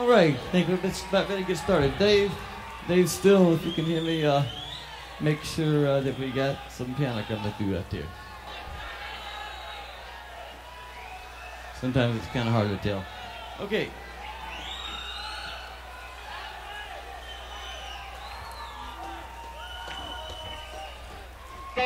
right, I think we're about ready to get started. Dave, still, if you can hear me, make sure that we got some piano coming through out there. Sometimes it's kind of hard to tell. Okay.